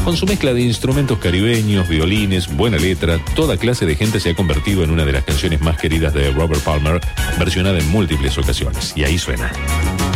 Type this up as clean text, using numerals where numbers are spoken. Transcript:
Con su mezcla de instrumentos caribeños, violines, buena letra, toda clase de gente se ha convertido en una de las canciones más queridas de Robert Palmer, versionada en múltiples ocasiones. Y ahí suena.